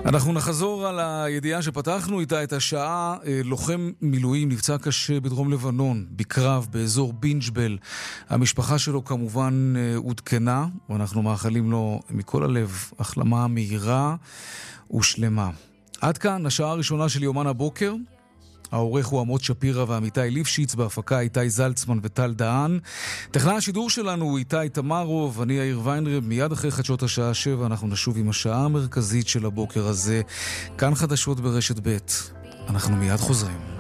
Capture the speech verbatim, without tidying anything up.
אנחנו נחזור על הידיעה שפתחנו איתה את השעה. לוחם מילואים נפצע קשה בדרום לבנון, בקרב באזור בינג'בל. המשפחה שלו כמובן עודכנה, ואנחנו מאחלים לו מכל הלב החלמה מהירה ושלמה. עד כאן השעה הראשונה של יומן הבוקר. העורך הוא עמוד שפירה ועמיתי ליפשיץ, בהפקה איתי זלצמן וטל דהן. טכנאי השידור שלנו הוא איתי תמרוב, אני יאיר ויינרב. מיד אחרי חדשות השעה שבע אנחנו נשוב עם השעה המרכזית של הבוקר הזה. כאן חדשות ברשת ב'. אנחנו מיד חוזרים.